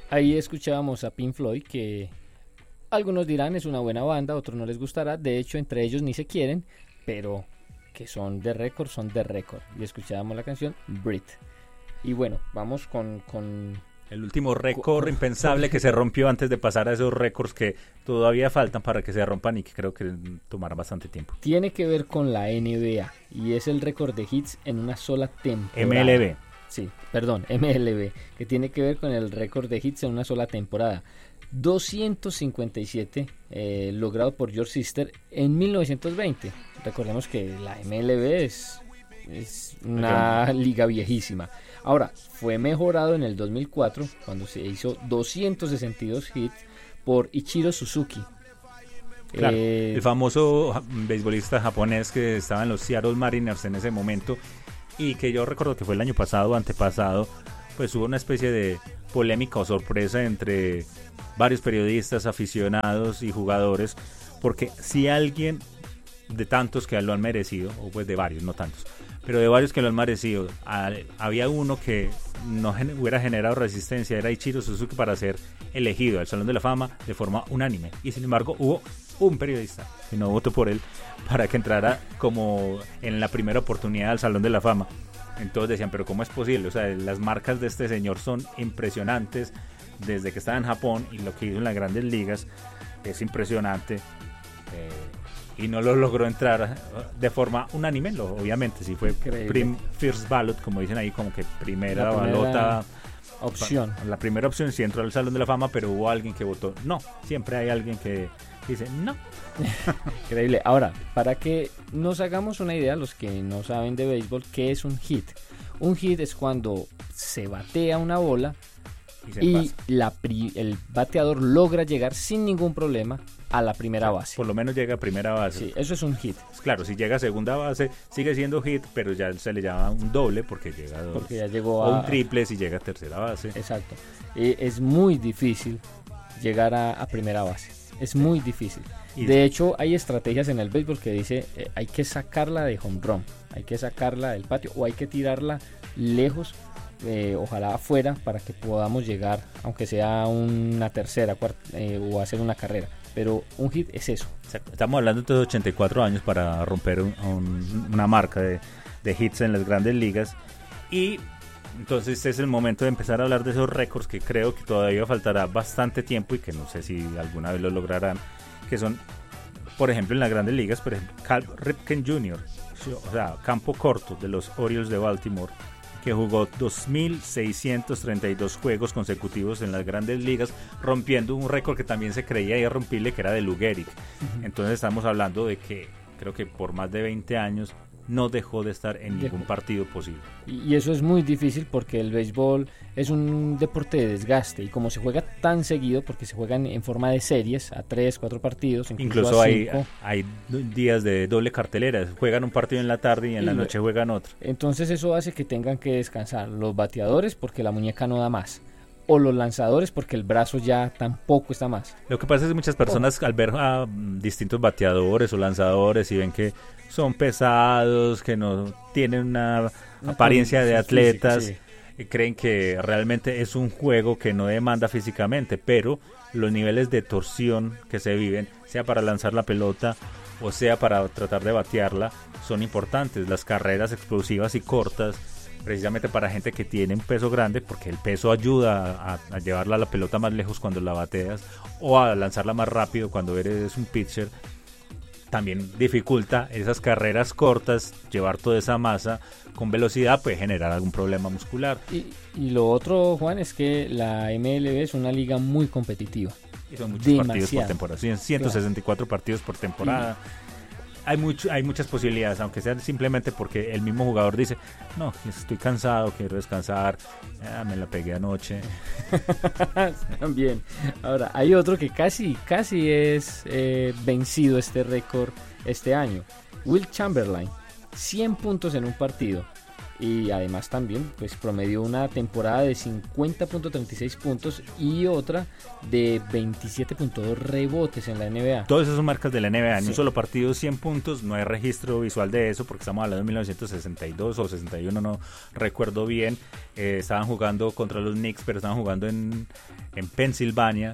Ahí escuchábamos a Pink Floyd, que algunos dirán es una buena banda, otros no les gustará. De hecho, entre ellos ni se quieren, pero que son de récord, son de récord. Y escuchábamos la canción Breathe. Y bueno, vamos con el último récord impensable que se rompió antes de pasar a esos récords que todavía faltan para que se rompan y que creo que tomará bastante tiempo. Tiene que ver con la NBA y es el récord de hits en una sola temporada. MLB. Sí, perdón, MLB, que tiene que ver con el récord de hits en una sola temporada. 257 logrado por George Sister en 1920. Recordemos que la MLB es una liga viejísima. Ahora, fue mejorado en el 2004 cuando se hizo 262 hits por Ichiro Suzuki. Claro, el famoso beisbolista japonés que estaba en los Seattle Mariners en ese momento y que yo recuerdo que fue el año pasado o antepasado, pues hubo una especie de polémica o sorpresa entre varios periodistas, aficionados y jugadores, porque si alguien de tantos que lo han merecido, o pues de varios, no tantos, pero de varios que lo han merecido, había uno que no hubiera generado resistencia, era Ichiro Suzuki, para ser elegido al Salón de la Fama de forma unánime, y sin embargo hubo un periodista que no votó por él para que entrara como en la primera oportunidad al Salón de la Fama. Entonces decían, pero ¿cómo es posible? O sea, las marcas de este señor son impresionantes desde que estaba en Japón, y lo que hizo en las grandes ligas es impresionante, y no lo logró entrar de forma unánime. Obviamente sí fue first ballot, como dicen ahí, como que primera balota opción. La primera opción sí entró al Salón de la Fama, pero hubo alguien que votó no. Siempre hay alguien que dice no. Increíble. Ahora, para que nos hagamos una idea, los que no saben de béisbol, ¿qué es un hit? Un hit es cuando se batea una bola y el bateador logra llegar sin ningún problema a la primera base. Por lo menos llega a primera base. Sí, eso es un hit. Claro, si llega a segunda base sigue siendo hit, pero ya se le llama un doble porque llega a dos. Porque ya llegó o un triple si llega a tercera base. Exacto. Es muy difícil llegar a primera base. Es muy difícil. De hecho, hay estrategias en el béisbol que dice hay que sacarla de home run, hay que sacarla del patio o hay que tirarla lejos, ojalá afuera, para que podamos llegar, aunque sea una tercera, cuarta, o hacer una carrera. Pero un hit es eso. Estamos hablando de 84 años para romper una marca de hits en las grandes ligas. Y entonces es el momento de empezar a hablar de esos récords que creo que todavía faltará bastante tiempo y que no sé si alguna vez lo lograrán. Que son, por ejemplo, en las grandes ligas, por ejemplo, Cal Ripken Jr., o sea, campo corto de los Orioles de Baltimore, que jugó 2.632 juegos consecutivos en las grandes ligas, rompiendo un récord que también se creía irrompible, que era de Lou Gehrig. Entonces estamos hablando de que creo que por más de 20 años no dejó de estar en ningún partido posible. Y eso es muy difícil porque el béisbol es un deporte de desgaste, y como se juega tan seguido, porque se juegan en forma de series a 3, 4 partidos, incluso hay días de doble cartelera, juegan un partido en la tarde y en la noche juegan otro. Entonces eso hace que tengan que descansar los bateadores porque la muñeca no da más, o los lanzadores porque el brazo ya tampoco está más. Lo que pasa es que muchas personas al ver a distintos bateadores o lanzadores y ven que son pesados, que no tienen una apariencia de atletas, física, sí, creen que realmente es un juego que no demanda físicamente, pero los niveles de torsión que se viven, sea para lanzar la pelota o sea para tratar de batearla, son importantes. Las carreras explosivas y cortas, precisamente para gente que tiene un peso grande, porque el peso ayuda a llevarla la pelota más lejos cuando la bateas, o a lanzarla más rápido cuando eres un pitcher. También dificulta esas carreras cortas, llevar toda esa masa con velocidad puede generar algún problema muscular. Y lo otro, Juan, es que la MLB es una liga muy competitiva. Y son muchos partidos por temporada, 164 partidos por temporada. Hay muchas posibilidades, aunque sea simplemente porque el mismo jugador dice, no, estoy cansado, quiero descansar, me la pegué anoche. También. Ahora, hay otro que casi es vencido este récord este año. Will Chamberlain, 100 puntos en un partido. y además también pues promedió una temporada de 50.36 puntos y otra de 27.2 rebotes en la NBA. Todas esas son marcas de la NBA, en un solo partido 100 puntos, no hay registro visual de eso porque estamos hablando de 1962 o 61, no recuerdo bien. Estaban jugando contra los Knicks, pero estaban jugando en Pensilvania.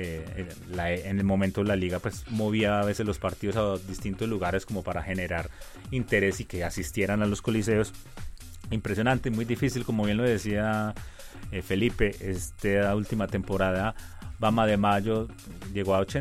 En el momento la liga pues movía a veces los partidos a distintos lugares como para generar interés y que asistieran a los coliseos. Impresionante, muy difícil, como bien lo decía Felipe. Esta última temporada, Bam Adebayo llegó a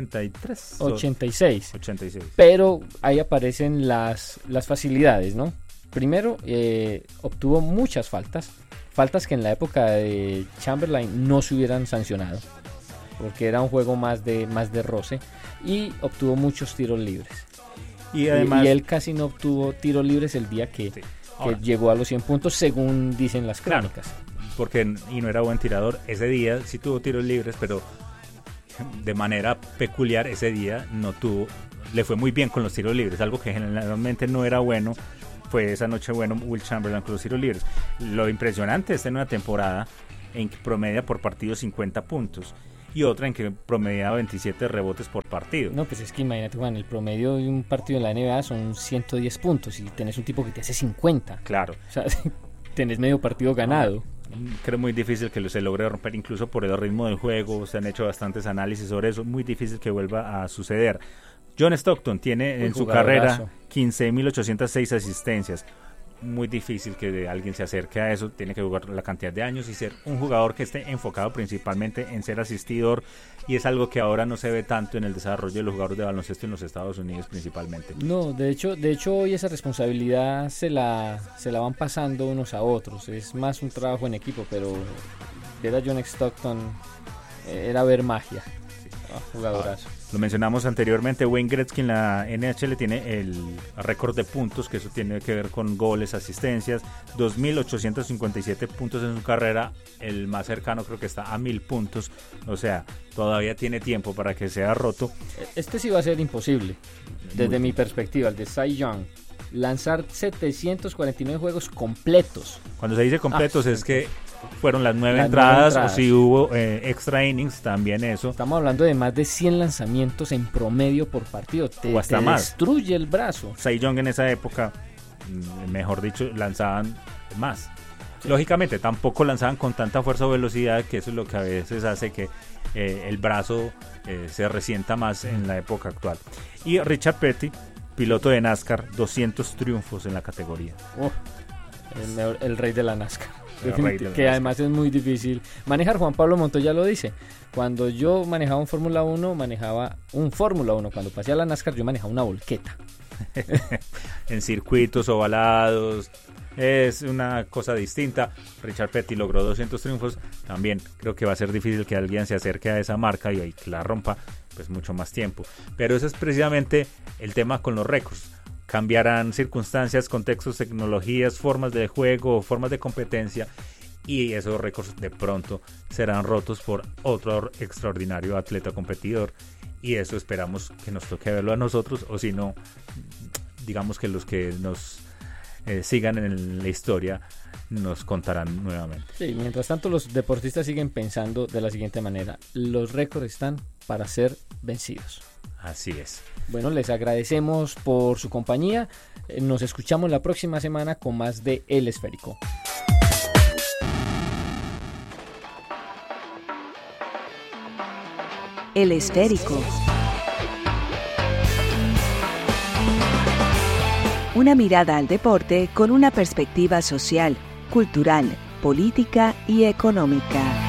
86. Pero ahí aparecen las facilidades, ¿no? Primero, obtuvo muchas faltas que en la época de Chamberlain no se hubieran sancionado, porque era un juego más de roce, y obtuvo muchos tiros libres. Y además, y él casi no obtuvo tiros libres el día que llegó a los 100 puntos, según dicen las crónicas. Claro, porque no era buen tirador. Ese día sí tuvo tiros libres, pero de manera peculiar ese día le fue muy bien con los tiros libres, algo que generalmente no era bueno. Fue esa noche bueno Will Chamberlain con los tiros libres. Lo impresionante es en una temporada en que promedia por partido 50 puntos y otra en que promedia 27 rebotes por partido. No, pues es que imagínate, Juan, el promedio de un partido en la NBA son 110 puntos y tenés un tipo que te hace 50. Claro. O sea, tenés medio partido ganado. Creo muy difícil que se logre romper, incluso por el ritmo del juego. Se han hecho bastantes análisis sobre eso. Muy difícil que vuelva a suceder. John Stockton tiene en su carrera 15.806 asistencias. Muy difícil que alguien se acerque a eso. Tiene que jugar la cantidad de años y ser un jugador que esté enfocado principalmente en ser asistidor, y es algo que ahora no se ve tanto en el desarrollo de los jugadores de baloncesto en los Estados Unidos principalmente. No, de hecho hoy esa responsabilidad se la van pasando unos a otros. Es más un trabajo en equipo, pero ver a John Stockton era ver magia. Jugadorazo. Lo mencionamos anteriormente, Wayne Gretzky en la NHL tiene el récord de puntos, que eso tiene que ver con goles, asistencias, 2.857 puntos en su carrera. El más cercano creo que está a 1.000 puntos, o sea, todavía tiene tiempo para que sea roto. Este sí va a ser imposible, desde mi perspectiva, el de Cy Young. Lanzar 749 juegos completos. Cuando se dice completos es que fueron las 9 entradas, o si hubo extra innings, también eso. Estamos hablando de más de 100 lanzamientos en promedio por partido. Te destruye el brazo. Cy Young en esa época, mejor dicho, lanzaban más. Lógicamente, tampoco lanzaban con tanta fuerza o velocidad, que eso es lo que a veces hace que el brazo se resienta más en la época actual. Y Richard Petty, piloto de NASCAR, 200 triunfos en la categoría. El rey de la NASCAR. Que además es muy difícil manejar. Juan Pablo Montoya lo dice: cuando yo manejaba un Fórmula 1, manejaba un Fórmula 1. Cuando pasé a la NASCAR, yo manejaba una volqueta. En circuitos ovalados es una cosa distinta. Richard Petty logró 200 triunfos. También creo que va a ser difícil que alguien se acerque a esa marca y que la rompa pues mucho más tiempo. Pero ese es precisamente el tema con los récords. Cambiarán circunstancias, contextos, tecnologías, formas de juego, formas de competencia, y esos récords de pronto serán rotos por otro extraordinario atleta competidor, y eso esperamos que nos toque verlo a nosotros, o si no, digamos que los que nos sigan en la historia nos contarán nuevamente. Sí, mientras tanto los deportistas siguen pensando de la siguiente manera: los récords están para ser vencidos. Así es. Bueno, les agradecemos por su compañía. Nos escuchamos la próxima semana con más de El Esférico. El Esférico. Una mirada al deporte con una perspectiva social, cultural, política y económica.